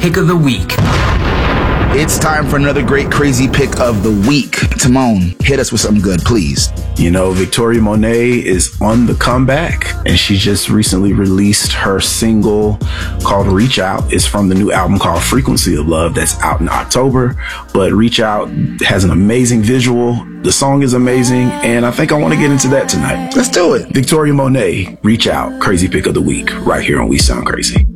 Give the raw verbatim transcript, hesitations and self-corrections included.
pick of the week. It's time for another great crazy pick of the week. Timon, hit us with something good, please. You know, Victoria Monet is on the comeback, and she just recently released her single called Reach Out. It's from the new album called Frequency of Love that's out in October. But Reach Out has an amazing visual. The song is amazing, and I think I want to get into that tonight. Let's do it. Victoria Monet, Reach Out, crazy pick of the week, right here on We Sound Crazy.